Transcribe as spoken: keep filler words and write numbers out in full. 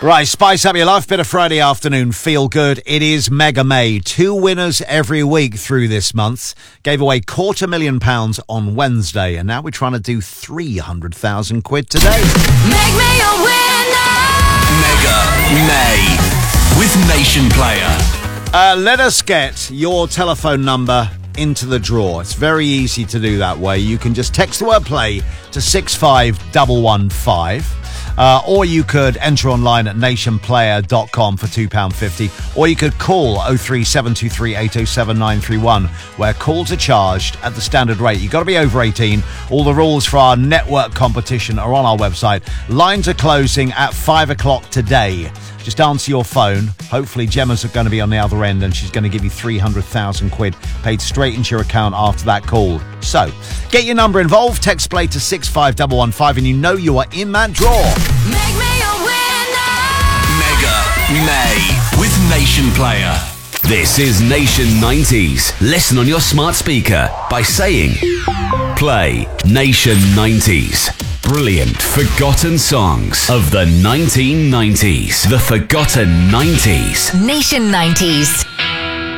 Right, spice up your life. Bit of Friday afternoon feel good. It is Mega May. Two winners every week through this month. Gave away quarter million pounds on Wednesday, and now we're trying to do three hundred thousand quid today. Make me a winner! Mega May with Nation Player. Uh, let us get your telephone number into the draw. It's very easy to do that way. You can just text the word play to six five one one five. Uh, or you could enter online at nation player dot com for two pounds fifty, or you could call oh three seven two three eight oh seven nine three one, where calls are charged at the standard rate. You've got to be over eighteen. All the rules for our network competition are on our website. Lines are closing at five o'clock today. Just answer your phone. Hopefully Gemma's going to be on the other end, and she's going to give you three hundred thousand quid paid straight into your account after that call. So, get your number involved. Text play to six five one one five, and you know you are in that draw. Make me a winner! Mega May with Nation Player. This is Nation nineties. Listen on your smart speaker by saying play Nation nineties. Brilliant forgotten songs of the nineteen nineties. The forgotten nineties. Nation nineties.